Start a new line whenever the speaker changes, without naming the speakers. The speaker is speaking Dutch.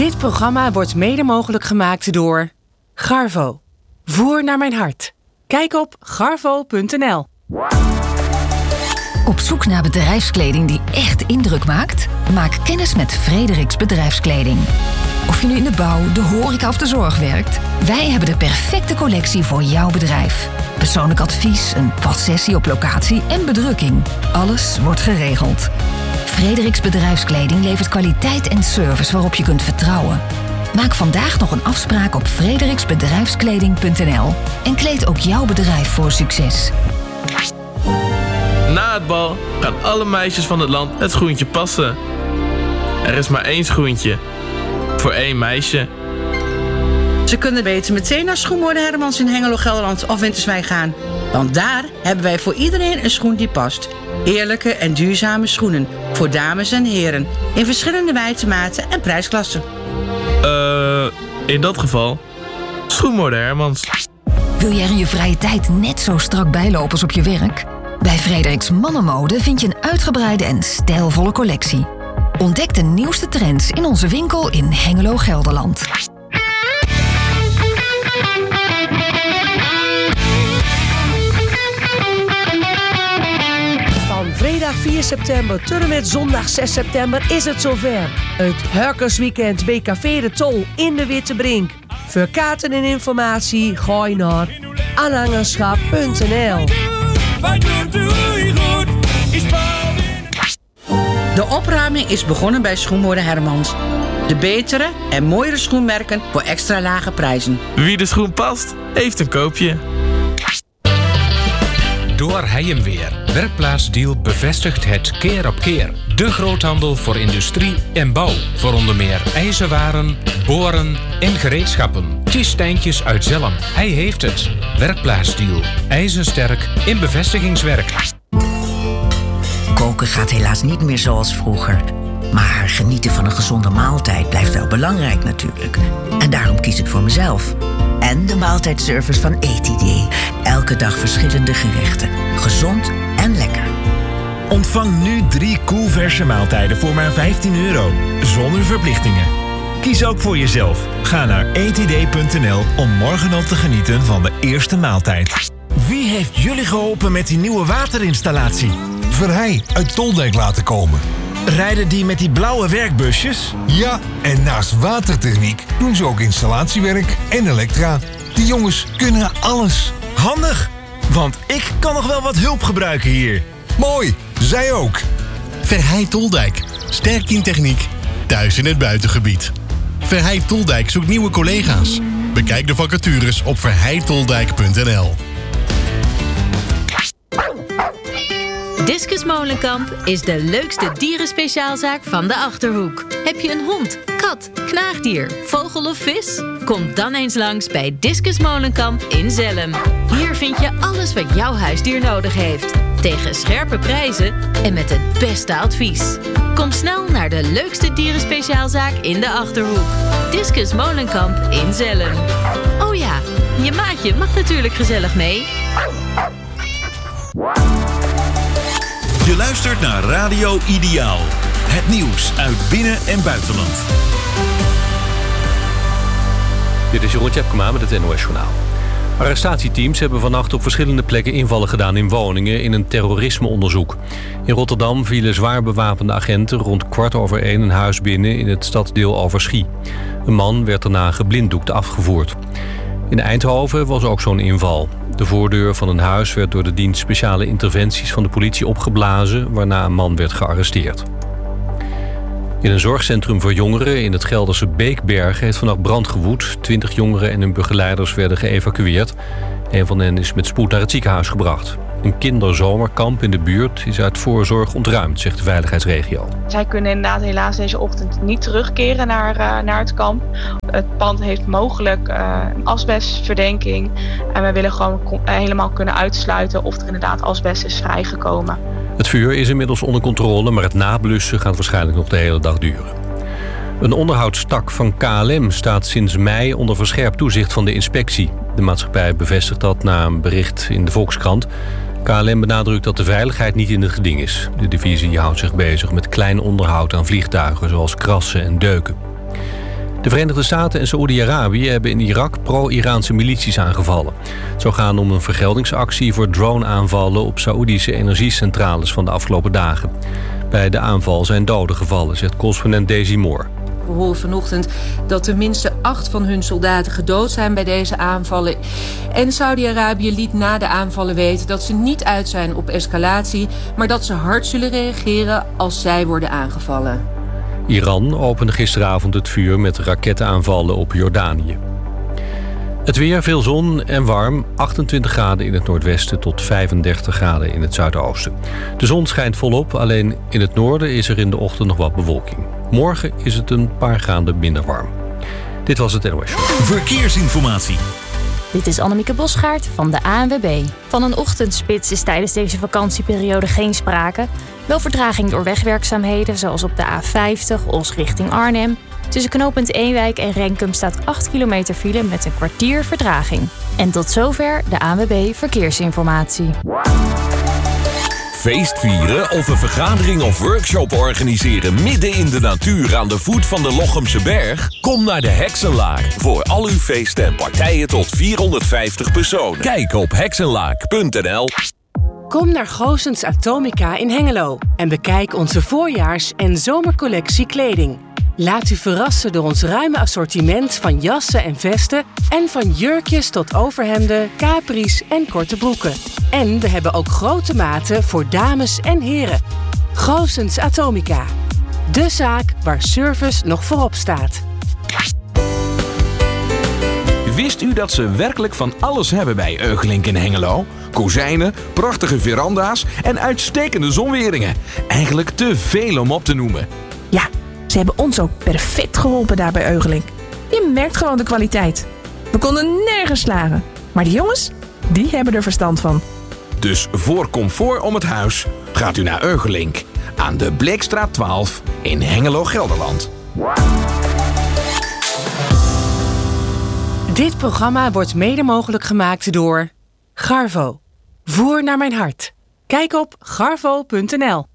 Dit programma wordt mede mogelijk gemaakt door Garvo. Voer naar mijn hart. Kijk op garvo.nl.
Op zoek naar bedrijfskleding die echt indruk maakt? Maak kennis met Frederiks Bedrijfskleding. Of je nu in de bouw, de horeca of de zorg werkt, wij hebben de perfecte collectie voor jouw bedrijf. Persoonlijk advies, een passessie op locatie en bedrukking. Alles wordt geregeld. Frederiks Bedrijfskleding levert kwaliteit en service waarop je kunt vertrouwen. Maak vandaag nog een afspraak op frederiksbedrijfskleding.nl en kleed ook jouw bedrijf voor succes.
Na het bal gaan alle meisjes van het land het schoentje passen. Er is maar één schoentje. Voor één meisje.
Ze kunnen beter meteen naar Schoenmode Hermans in Hengelo, Gelderland of Winterswijk gaan. Want daar hebben wij voor iedereen een schoen die past. Eerlijke en duurzame schoenen. Voor dames en heren. In verschillende wijtematen en prijsklassen.
In dat geval Schoenmode Hermans.
Wil jij er in je vrije tijd net zo strak bijlopen als op je werk? Bij Frederiks Mannenmode vind je een uitgebreide en stijlvolle collectie. Ontdek de nieuwste trends in onze winkel in Hengelo, Gelderland.
Van vrijdag 4 september tot en met zondag 6 september is het zover. Het Hurkersweekend bij Café de Tol in de Wittebrink. Voor kaarten en informatie ga je naar aanhangerschap.nl.
De opruiming is begonnen bij Schoenmode Hermans. De betere en mooiere schoenmerken voor extra lage prijzen.
Wie de schoen past, heeft een koopje.
Door Heijmweer. Werkplaatsdeal bevestigt het keer op keer. De groothandel voor industrie en bouw. Voor onder meer ijzerwaren, boren en gereedschappen. Stijntjes uit Zelm. Hij heeft het. Werkplaatsdeal. IJzersterk in bevestigingswerk.
Koken gaat helaas niet meer zoals vroeger. Maar genieten van een gezonde maaltijd blijft wel belangrijk natuurlijk. En daarom kies ik voor mezelf. En de maaltijdservice van Eetidee. Elke dag verschillende gerechten. Gezond en lekker.
Ontvang nu 3 koelverse maaltijden voor maar €15. Zonder verplichtingen. Kies ook voor jezelf. Ga naar eetidee.nl om morgen al te genieten van de eerste maaltijd. Wie heeft jullie geholpen met die nieuwe waterinstallatie?
Verheij uit Toldijk laten komen.
Rijden die met die blauwe werkbusjes?
Ja, en naast watertechniek doen ze ook installatiewerk en elektra. Die jongens kunnen alles.
Handig, want ik kan nog wel wat hulp gebruiken hier.
Mooi, zij ook.
Verheij Toldijk. Sterk in techniek. Thuis in het buitengebied. Verheij Toldijk zoekt nieuwe collega's. Bekijk de vacatures op verheijtoldijk.nl.
Discus Molenkamp is de leukste dierenspeciaalzaak van de Achterhoek. Heb je een hond, kat, knaagdier, vogel of vis? Kom dan eens langs bij Discus Molenkamp in Zelhem. Hier vind je alles wat jouw huisdier nodig heeft. Tegen scherpe prijzen en met het beste advies. Kom snel naar de leukste dierenspeciaalzaak in de Achterhoek. Discus Molenkamp in Zelhem. Oh ja, je maatje mag natuurlijk gezellig mee.
Je luistert naar Radio Ideaal. Het nieuws uit binnen- en buitenland.
Dit is Jeroen Tjepkema met het NOS Journaal. Arrestatieteams hebben vannacht op verschillende plekken invallen gedaan in woningen in een terrorismeonderzoek. In Rotterdam vielen zwaar bewapende agenten rond 1:15 een huis binnen in het stadsdeel Overschie. Een man werd daarna geblinddoekt afgevoerd. In Eindhoven was ook zo'n inval. De voordeur van een huis werd door de dienst speciale interventies van de politie opgeblazen, waarna een man werd gearresteerd. In een zorgcentrum voor jongeren in het Gelderse Beekbergen heeft vannacht brand gewoed. 20 jongeren en hun begeleiders werden geëvacueerd. Een van hen is met spoed naar het ziekenhuis gebracht. Een kinderzomerkamp in de buurt is uit voorzorg ontruimd, zegt de veiligheidsregio.
Zij kunnen inderdaad helaas deze ochtend niet terugkeren naar het kamp. Het pand heeft mogelijk een asbestverdenking. En we willen gewoon helemaal kunnen uitsluiten of er inderdaad asbest is vrijgekomen.
Het vuur is inmiddels onder controle, maar het nablussen gaat waarschijnlijk nog de hele dag duren. Een onderhoudstak van KLM staat sinds mei onder verscherpt toezicht van de inspectie. De maatschappij bevestigt dat na een bericht in de Volkskrant. KLM benadrukt dat de veiligheid niet in het geding is. De divisie houdt zich bezig met klein onderhoud aan vliegtuigen, zoals krassen en deuken. De Verenigde Staten en Saoedi-Arabië hebben in Irak pro-Iraanse milities aangevallen. Het zou gaan om een vergeldingsactie voor drone-aanvallen op Saoedische energiecentrales van de afgelopen dagen. Bij de aanval zijn doden gevallen, zegt correspondent Daisy Moore.
We horen vanochtend dat tenminste 8 van hun soldaten gedood zijn bij deze aanvallen. En Saudi-Arabië liet na de aanvallen weten dat ze niet uit zijn op escalatie, maar dat ze hard zullen reageren als zij worden aangevallen.
Iran opende gisteravond het vuur met rakettenaanvallen op Jordanië. Het weer, veel zon en warm. 28 graden in het noordwesten tot 35 graden in het zuidoosten. De zon schijnt volop, alleen in het noorden is er in de ochtend nog wat bewolking. Morgen is het een paar graden minder warm. Dit was het NOS.
Verkeersinformatie.
Dit is Annemieke Bosgaard van de ANWB. Van een ochtendspits is tijdens deze vakantieperiode geen sprake. Wel vertraging door wegwerkzaamheden, zoals op de A50 Os richting Arnhem. Tussen knooppunt Eenwijk en Renkum staat 8 kilometer file met een kwartier vertraging. En tot zover de ANWB Verkeersinformatie.
Feest vieren of een vergadering of workshop organiseren midden in de natuur aan de voet van de Lochemse Berg? Kom naar de Heksenlaak voor al uw feesten en partijen tot 450 personen. Kijk op heksenlaak.nl.
Kom naar Goossens Atomica in Hengelo en bekijk onze voorjaars- en zomercollectie kleding. Laat u verrassen door ons ruime assortiment van jassen en vesten en van jurkjes tot overhemden, capris en korte broeken. En we hebben ook grote maten voor dames en heren. Goossens Atomica. De zaak waar service nog voorop staat.
Wist u dat ze werkelijk van alles hebben bij Eugelink in Hengelo? Kozijnen, prachtige veranda's en uitstekende zonweringen. Eigenlijk te veel om op te noemen.
Ja, ze hebben ons ook perfect geholpen daar bij Eugelink. Je merkt gewoon de kwaliteit. We konden nergens slagen. Maar die jongens, die hebben er verstand van.
Dus voor comfort om het huis gaat u naar Eugelink. Aan de Bleekstraat 12 in Hengelo, Gelderland.
Dit programma wordt mede mogelijk gemaakt door Garvo. Voer naar mijn hart. Kijk op garvo.nl.